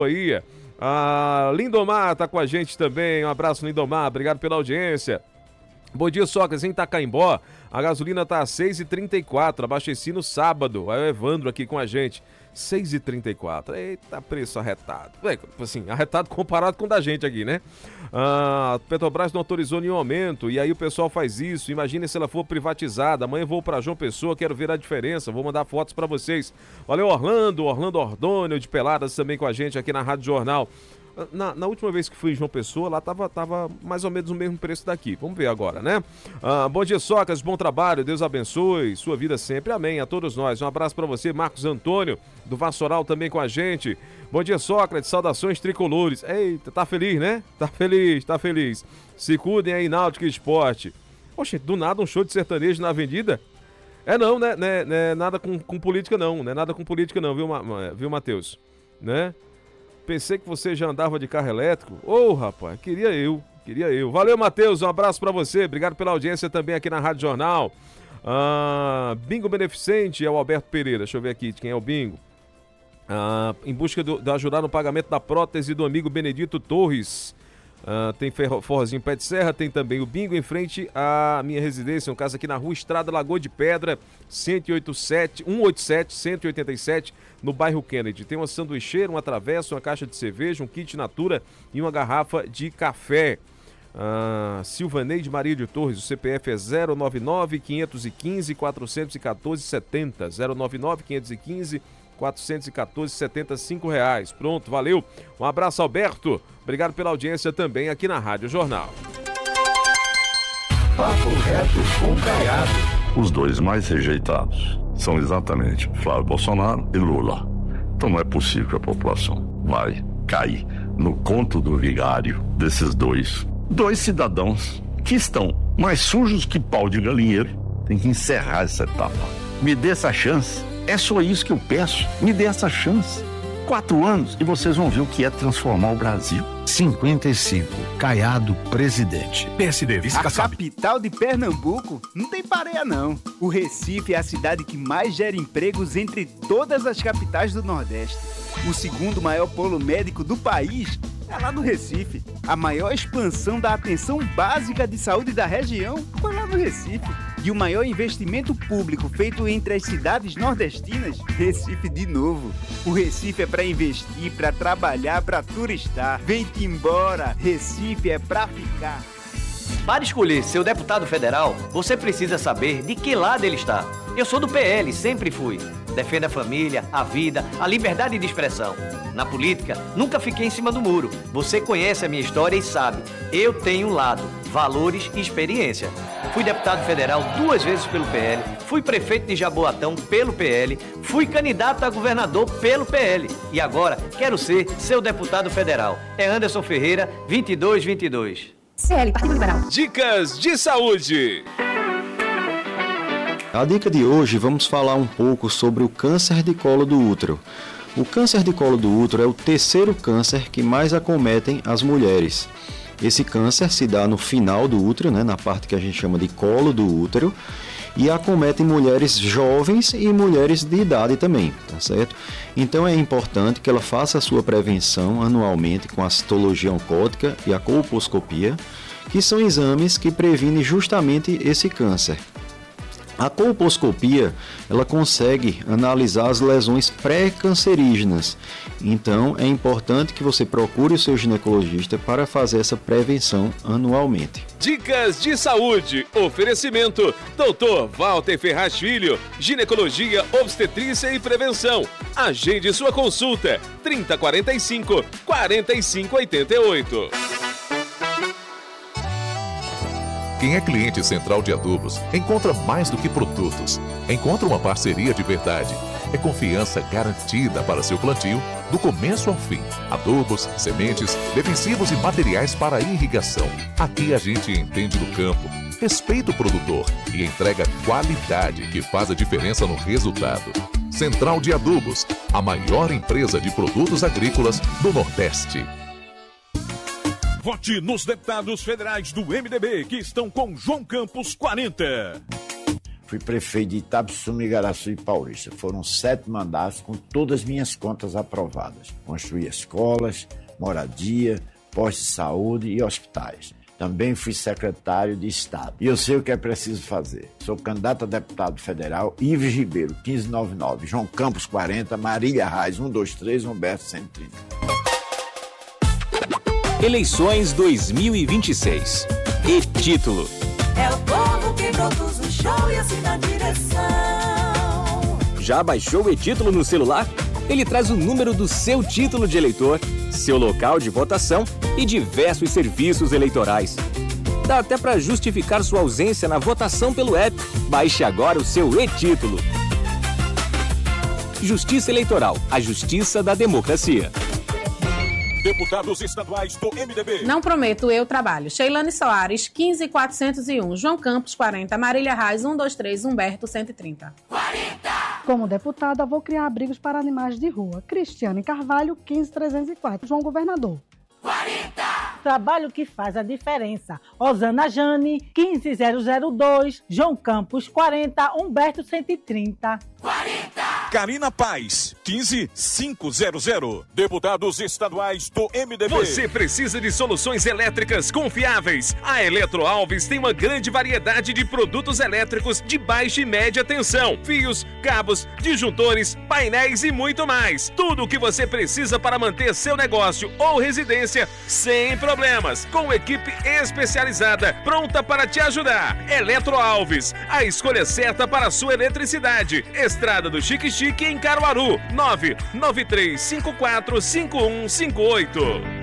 Bahia. A Lindomar tá com a gente também. Um abraço, Lindomar. Obrigado pela audiência. Bom dia, Sócrates. Em Itacaimbó, a gasolina tá a 6,34. Abasteci no sábado. Aí o Evandro aqui com a gente. 6,34. Eita, preço arretado. Assim, arretado comparado com o da gente aqui, né? Petrobras não autorizou nenhum aumento e aí o pessoal faz isso. Imagina se ela for privatizada. Amanhã eu vou pra João Pessoa, quero ver a diferença. Vou mandar fotos pra vocês. Valeu, Orlando Ordônio de Peladas também com a gente aqui na Rádio Jornal. Na última vez que fui em João Pessoa, lá tava mais ou menos o mesmo preço daqui. Vamos ver agora, né? Bom dia, Sócrates, bom trabalho, Deus abençoe, sua vida sempre, amém, a todos nós. Um abraço pra você, Marcos Antônio, do Vassoural também com a gente. Bom dia, Sócrates, saudações tricolores. Eita, tá feliz, né? Tá feliz. Se cuidem aí, Náutico Esporte. Oxe, do nada um show de sertanejo na avenida? Não, né? Não é nada com política não, não é nada com política não, viu, Matheus? Né? Pensei que você já andava de carro elétrico. Rapaz, queria eu. Valeu, Matheus, um abraço pra você. Obrigado pela audiência também aqui na Rádio Jornal. Bingo Beneficente é o Alberto Pereira. Deixa eu ver aqui de quem é o Bingo. Em busca de ajudar no pagamento da prótese do amigo Benedito Torres. Tem forrozinho Pé de Serra, tem também o Bingo em frente à minha residência, um caso aqui na rua Estrada Lagoa de Pedra, 187, no bairro Kennedy. Tem uma sanduicheira, uma travessa, uma caixa de cerveja, um kit Natura e uma garrafa de café. Silvaneide Maria de Torres, o CPF é 099-515-414-70, 099-515-414,70, R$5. Pronto, valeu. Um abraço, Alberto. Obrigado pela audiência também aqui na Rádio Jornal. Papo reto com Caiado. Os dois mais rejeitados são exatamente Flávio Bolsonaro e Lula. Então não é possível que a população vai cair no conto do vigário desses dois cidadãos que estão mais sujos que pau de galinheiro. Tem que encerrar essa etapa. Me dê essa chance. É só isso que eu peço. Me dê essa chance. 4 anos e vocês vão ver o que é transformar o Brasil. 55. Caiado, presidente. PSD, a capital de Pernambuco não tem pareia não. O Recife é a cidade que mais gera empregos entre todas as capitais do Nordeste. O segundo maior polo médico do país é lá no Recife. A maior expansão da atenção básica de saúde da região foi lá no Recife. E o maior investimento público feito entre as cidades nordestinas, Recife de novo. O Recife é para investir, para trabalhar, para turistar. Vem-te embora, Recife é para ficar. Para escolher seu deputado federal, você precisa saber de que lado ele está. Eu sou do PL, sempre fui. Defendo a família, a vida, a liberdade de expressão. Na política, nunca fiquei em cima do muro. Você conhece a minha história e sabe. Eu tenho um lado, valores e experiência. Fui deputado federal 2 vezes pelo PL, fui prefeito de Jaboatão pelo PL, fui candidato a governador pelo PL e agora quero ser seu deputado federal. É Anderson Ferreira, 2222. CL, Partido Liberal. Dicas de saúde. A dica de hoje, vamos falar um pouco sobre o câncer de colo do útero. O câncer de colo do útero é o terceiro câncer que mais acometem as mulheres. Esse câncer se dá no final do útero, na parte que a gente chama de colo do útero, e acomete mulheres jovens e mulheres de idade também, tá certo? Então é importante que ela faça a sua prevenção anualmente com a citologia oncótica e a colposcopia, que são exames que previnem justamente esse câncer. A colposcopia, ela consegue analisar as lesões pré-cancerígenas. Então, é importante que você procure o seu ginecologista para fazer essa prevenção anualmente. Dicas de saúde. Oferecimento: Dr. Walter Ferraz Filho, ginecologia, obstetrícia e prevenção. Agende sua consulta. 3045-4588. Quem é cliente Central de Adubos encontra mais do que produtos. Encontra uma parceria de verdade. É confiança garantida para seu plantio, do começo ao fim. Adubos, sementes, defensivos e materiais para irrigação. Aqui a gente entende do campo, respeita o produtor e entrega qualidade que faz a diferença no resultado. Central de Adubos, a maior empresa de produtos agrícolas do Nordeste. Vote nos deputados federais do MDB que estão com João Campos 40. Fui prefeito de Itapissuma, Igaraçu e Paulista. Foram 7 mandatos com todas as minhas contas aprovadas. Construí escolas, moradia, postos de saúde e hospitais. Também fui secretário de Estado. E eu sei o que é preciso fazer. Sou candidato a deputado federal, Ives Ribeiro, 1599, João Campos, 40, Marília Reis, 123, Humberto, 130. Eleições 2026. E título: é o povo que produz o show e assim na direção. Já baixou o e-título no celular? Ele traz o número do seu título de eleitor, seu local de votação e diversos serviços eleitorais. Dá até para justificar sua ausência na votação pelo app. Baixe agora o seu e-título. Justiça Eleitoral, a justiça da democracia. Deputados estaduais do MDB. Não prometo, eu trabalho. Sheilane Soares, 15401. João Campos, 40. Marília Reis, 123. Humberto, 130. 40! Como deputada, vou criar abrigos para animais de rua. Cristiane Carvalho, 15304. João Governador. 40! Trabalho que faz a diferença. Osana Jane, 15002. João Campos, 40. Humberto, 130. 40! Karina Paz, 15500. Deputados estaduais do MDB. Você precisa de soluções elétricas confiáveis. A Eletroalves tem uma grande variedade de produtos elétricos de baixa e média tensão. Fios, cabos, disjuntores, painéis e muito mais. Tudo o que você precisa para manter seu negócio ou residência sem problemas. Com equipe especializada, pronta para te ajudar. Eletroalves, a escolha certa para a sua eletricidade. Estrada do Chique-Chique em Caruaru, 993545158.